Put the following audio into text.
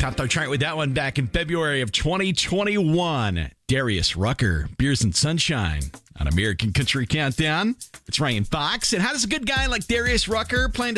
Topped our chart with that one back in February of 2021. Darius Rucker, Beers and Sunshine on American Country Countdown. It's Ryan Fox. And how does a good guy like Darius Rucker plan to